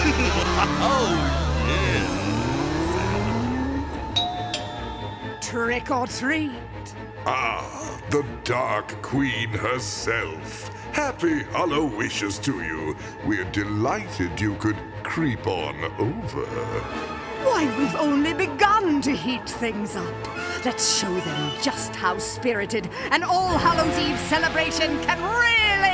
Trick or treat. Ah, the Dark Queen herself. Happy Hollow wishes to you. We're delighted you could creep on over. Why, we've only begun to heat things up. Let's show them just how spirited an All Hallows Eve celebration can really